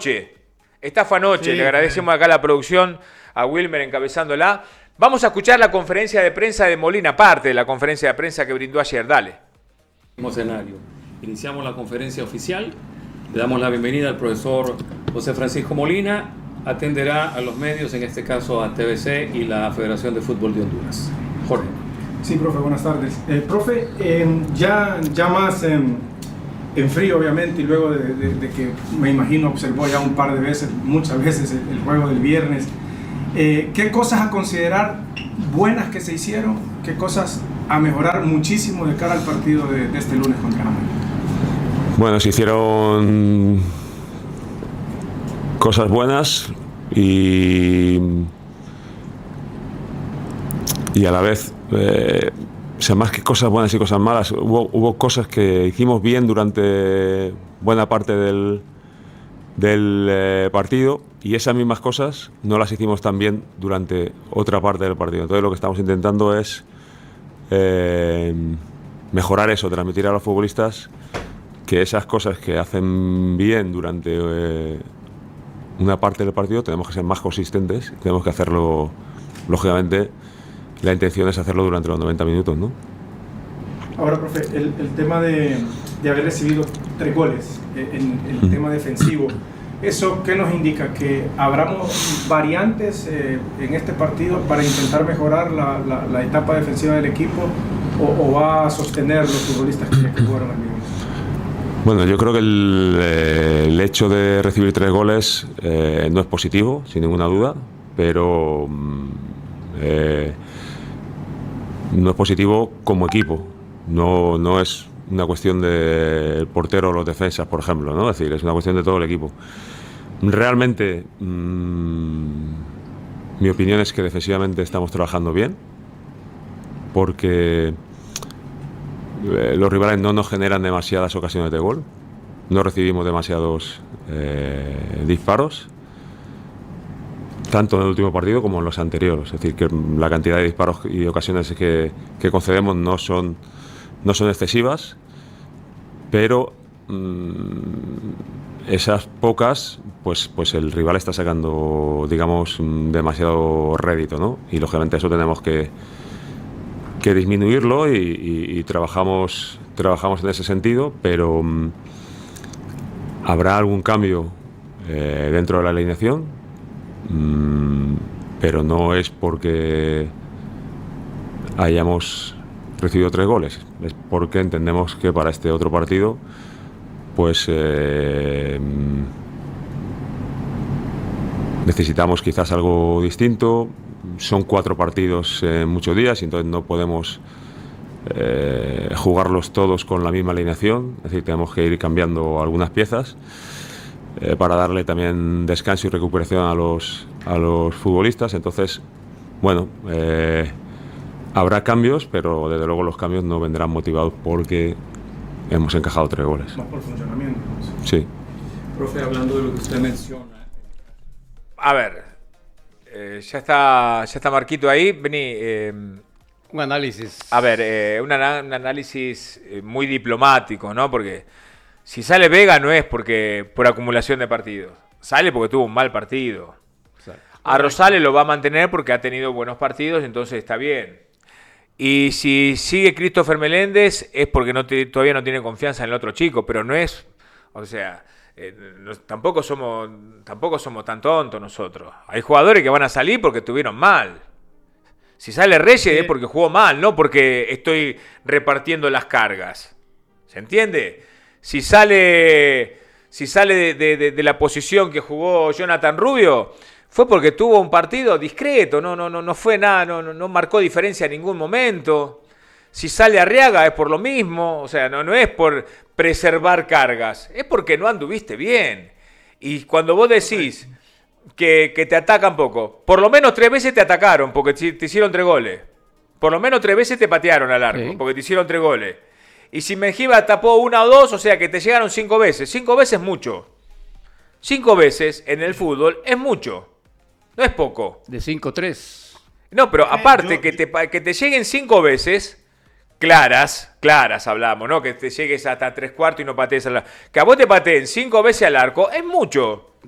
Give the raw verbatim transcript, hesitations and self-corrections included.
anoche. Esta fue anoche. Sí, le agradecemos acá a la producción, a Wilmer encabezándola. Vamos a escuchar la conferencia de prensa de Molina, parte de la conferencia de prensa que brindó ayer. Dale. Escenario. Iniciamos la conferencia oficial. Le damos la bienvenida al profesor José Francisco Molina. Atenderá a los medios, en este caso a T V C y la Federación de Fútbol de Honduras. Jorge. Sí, profe, buenas tardes. Eh, profe, eh, ya, ya más eh, en frío, obviamente, y luego de, de, de que me imagino observó ya un par de veces, muchas veces, el, el juego del viernes. Eh, ¿Qué cosas a considerar buenas que se hicieron? ¿Qué cosas a mejorar muchísimo de cara al partido de, de este lunes contra Jamaica? Bueno, se hicieron cosas buenas y, y a la vez, eh, o sea, más que cosas buenas y cosas malas, hubo, hubo cosas que hicimos bien durante buena parte del, del eh, partido, y esas mismas cosas no las hicimos tan bien durante otra parte del partido. Entonces lo que estamos intentando es eh, mejorar eso, transmitir a los futbolistas que esas cosas que hacen bien durante eh, una parte del partido tenemos que ser más consistentes, tenemos que hacerlo, lógicamente, la intención es hacerlo durante los noventa minutos, ¿no? Ahora, profe, el, el tema de, de haber recibido tres goles, en el mm. tema defensivo, ¿eso qué nos indica? ¿Que habramos variantes eh, en este partido para intentar mejorar la, la, la etapa defensiva del equipo, o, o va a sostener los futbolistas que, que jugaron al mismo? Bueno, yo creo que el, eh, el hecho de recibir tres goles eh, no es positivo, sin ninguna duda, pero eh, no es positivo como equipo. No, no es una cuestión del portero o los defensas, por ejemplo, ¿no? Es decir, es una cuestión de todo el equipo. Realmente, mmm, mi opinión es que defensivamente estamos trabajando bien, porque eh, los rivales no nos generan demasiadas ocasiones de gol, no recibimos demasiados eh, disparos, tanto en el último partido como en los anteriores. Es decir, que la cantidad de disparos y ocasiones que, que concedemos no son, no son excesivas, pero mmm, esas pocas, pues, pues el rival está sacando, digamos, demasiado rédito, ¿no? Y lógicamente eso tenemos que, que disminuirlo y, y, y trabajamos, trabajamos en ese sentido, pero um, habrá algún cambio eh, dentro de la alineación, um, pero no es porque hayamos recibido tres goles, es porque entendemos que para este otro partido pues eh, necesitamos quizás algo distinto. Son cuatro partidos en muchos días y entonces no podemos eh, jugarlos todos con la misma alineación, es decir, tenemos que ir cambiando algunas piezas eh, para darle también descanso y recuperación a los, a los futbolistas. Entonces, bueno, eh, habrá cambios, pero desde luego los cambios no vendrán motivados porque hemos encajado tres goles. Más por funcionamiento. Sí. Profe, hablando de lo que usted menciona. A ver, eh, ya está ya está Marquito ahí. Vení. Eh, un análisis. A ver, eh, un, ana- un análisis muy diplomático, ¿no? Porque si sale Vega no es porque por acumulación de partidos. Sale porque tuvo un mal partido. Exacto. A Rosales lo va a mantener porque ha tenido buenos partidos, entonces está bien. Y si sigue Christopher Meléndez es porque no te, todavía no tiene confianza en el otro chico, pero no es, o sea, eh, no, tampoco somos tampoco somos tan tontos nosotros. Hay jugadores que van a salir porque estuvieron mal. Si sale Reyes sí. es porque jugó mal, no porque estoy repartiendo las cargas. ¿Se entiende? Si sale si sale de, de, de, de la posición que jugó Jonathan Rubio, fue porque tuvo un partido discreto, no, no, no, no fue nada, no, no, no marcó diferencia en ningún momento. Si sale Arriaga es por lo mismo, o sea, no, no es por preservar cargas, es porque no anduviste bien. Y cuando vos decís que, que te atacan poco, por lo menos tres veces te atacaron porque te hicieron tres goles. Por lo menos tres veces te patearon al arco sí. porque te hicieron tres goles. Y si Mengíbar tapó una o dos, o sea que te llegaron cinco veces. Cinco veces es mucho. Cinco veces en el fútbol es mucho. No es poco. De cinco a tres. No, pero aparte, yo, que, te, que te lleguen cinco veces, claras, claras hablamos, ¿no? Que te llegues hasta tres cuartos y no patees al arco. Que a vos te pateen cinco veces al arco, es mucho.